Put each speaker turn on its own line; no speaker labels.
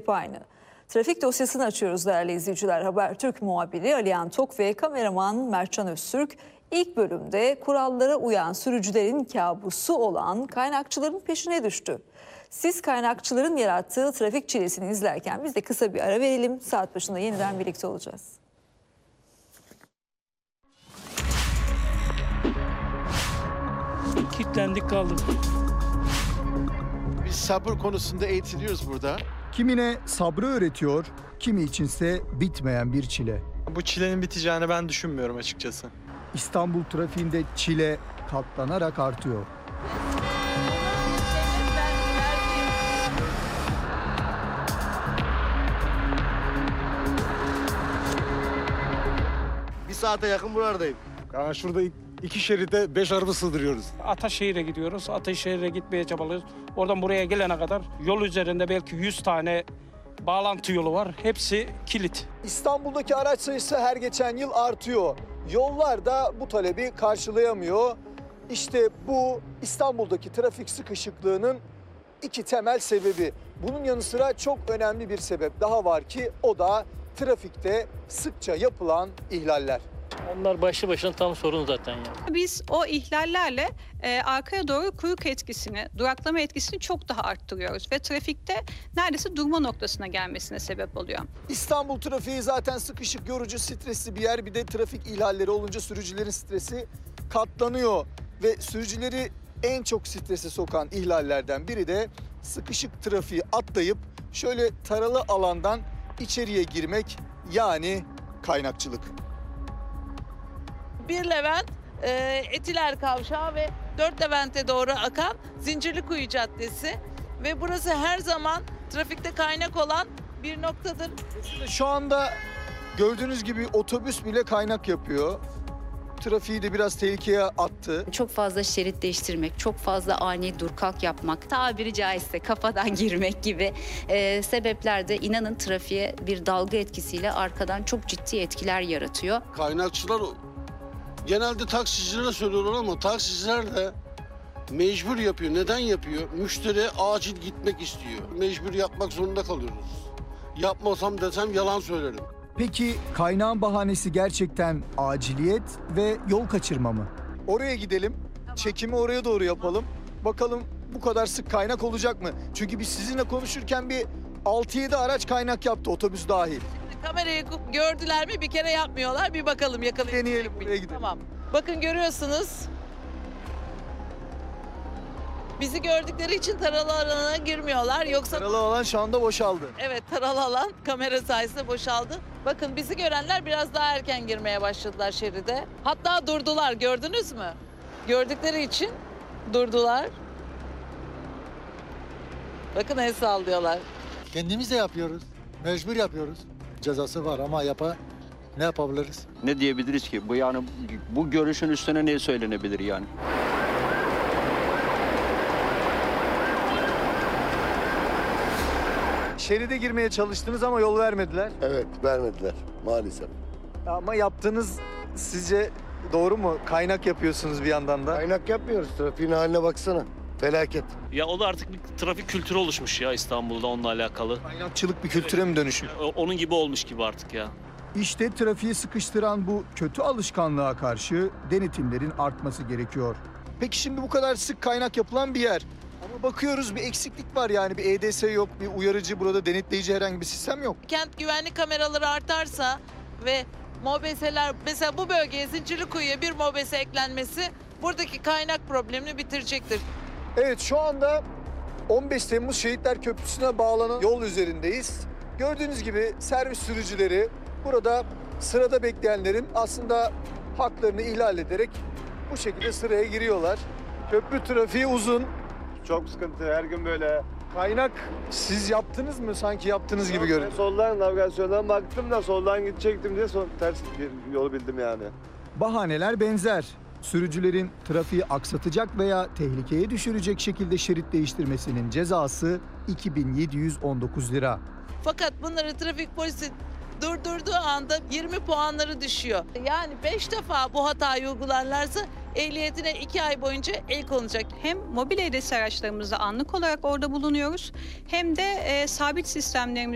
hep aynı. Trafik dosyasını açıyoruz değerli izleyiciler. Habertürk muhabiri Alihan Tok ve kameraman Mertcan Öztürk ilk bölümde kurallara uyan sürücülerin kabusu olan kaynakçıların peşine düştü. Siz kaynakçıların yarattığı trafik çilesini izlerken biz de kısa bir ara verelim. Saat başında yeniden birlikte olacağız.
Kilitlendik kaldık.
Biz sabır konusunda eğitiliyoruz burada.
Kimine sabrı öğretiyor, kimi içinse bitmeyen bir çile.
Bu çilenin biteceğini ben düşünmüyorum açıkçası.
İstanbul trafiğinde çile katlanarak artıyor.
Bir saate yakın buradayım.
Yani şurada iki şeride 5 araba sığdırıyoruz.
Ataşehir'e gidiyoruz. Ataşehir'e gitmeye çabalıyoruz. Oradan buraya gelene kadar yol üzerinde belki 100 tane bağlantı yolu var. Hepsi kilit.
İstanbul'daki araç sayısı her geçen yıl artıyor. Yollar da bu talebi karşılayamıyor. İşte bu İstanbul'daki trafik sıkışıklığının iki temel sebebi. Bunun yanı sıra çok önemli bir sebep daha var ki o da trafikte sıkça yapılan ihlaller.
Onlar başlı başına tam sorun zaten ya.
Biz o ihlallerle arkaya doğru kuyruk etkisini, duraklama etkisini çok daha arttırıyoruz ve trafikte neredeyse durma noktasına gelmesine sebep oluyor.
İstanbul trafiği zaten sıkışık, yorucu, stresli bir yer. Bir de trafik ihlalleri olunca sürücülerin stresi katlanıyor ve sürücüleri en çok strese sokan ihlallerden biri de sıkışık trafiği atlayıp şöyle taralı alandan içeriye girmek, yani kaynakçılık.
Bir Levent, Etiler Kavşağı ve 4 Levent'e doğru akan Zincirlikuyu Caddesi ve burası her zaman trafikte kaynak olan bir noktadır.
Şu anda gördüğünüz gibi otobüs bile kaynak yapıyor. Trafiği de biraz tehlikeye attı.
Çok fazla şerit değiştirmek, çok fazla ani dur kalk yapmak, tabiri caizse kafadan girmek gibi sebepler de inanın trafiğe bir dalga etkisiyle arkadan çok ciddi etkiler yaratıyor.
Kaynakçılar genelde taksicilere söylüyorlar ama taksiciler de mecbur yapıyor. Neden yapıyor? Müşteri acil gitmek istiyor. Mecbur yapmak zorunda kalıyoruz. Yapmasam desem yalan söylerim.
Peki kaynağın bahanesi gerçekten aciliyet ve yol kaçırma mı?
Oraya gidelim, çekimi oraya doğru yapalım. Bakalım bu kadar sık kaynak olacak mı? Çünkü biz sizinle konuşurken bir 6-7 araç kaynak yaptı, otobüs dahil.
Kamerayı gördüler mi? Bir kere yapmıyorlar. Bir bakalım yakalayalım.
Deneyelim, buraya gidelim.
Tamam. Bakın görüyorsunuz. Bizi gördükleri için taralı alana girmiyorlar. Yoksa
Taralı alan şu anda boşaldı.
evet, taralı alan kamera sayesinde boşaldı. Bakın bizi görenler biraz daha erken girmeye başladılar şeride. Hatta durdular, gördünüz mü? Gördükleri için durdular. Bakın el sallıyorlar.
Kendimiz de yapıyoruz. Mecbur yapıyoruz. Cezası var ama ne yapabiliriz?
Ne diyebiliriz ki? Bu görüşün üstüne ne söylenebilir yani?
Şeride girmeye çalıştınız ama yol vermediler.
Evet, vermediler maalesef.
Ama yaptığınız sizce doğru mu? Kaynak yapıyorsunuz bir yandan da.
Kaynak yapmıyoruz. Trafiğin haline baksana. Felaket.
Ya o da artık bir trafik kültürü oluşmuş ya İstanbul'da onunla alakalı.
Kaynakçılık bir kültüre mi dönüşüyor?
Onun gibi olmuş gibi artık ya.
İşte trafiği sıkıştıran bu kötü alışkanlığa karşı denetimlerin artması gerekiyor.
Peki şimdi bu kadar sık kaynak yapılan bir yer. Ama bakıyoruz bir eksiklik var, yani bir EDS yok, bir uyarıcı, burada denetleyici herhangi bir sistem yok.
Kent güvenlik kameraları artarsa ve MOBESE'ler, mesela bu bölgeye Zincirlikuyu'ya bir MOBESE eklenmesi buradaki kaynak problemini bitirecektir.
Evet, şu anda 15 Temmuz Şehitler Köprüsü'ne bağlanan yol üzerindeyiz. Gördüğünüz gibi servis sürücüleri burada sırada bekleyenlerin aslında haklarını ihlal ederek bu şekilde sıraya giriyorlar. Köprü trafiği uzun.
Çok sıkıntı, her gün böyle.
Kaynak siz yaptınız mı? Sanki yaptınız gibi görünüyor.
Soldan navigasyondan baktım da soldan gidecektim diye ters bir yolu bildim yani.
Bahaneler benzer. Sürücülerin trafiği aksatacak veya tehlikeye düşürecek şekilde şerit değiştirmesinin cezası 2719 lira.
Fakat bunları trafik polisi durdurduğu anda 20 puanları düşüyor. Yani 5 defa bu hatayı uygularlarsa ehliyetine 2 ay boyunca el konacak.
Hem mobil EDS araçlarımızda anlık olarak orada bulunuyoruz hem de sabit sistemlerimiz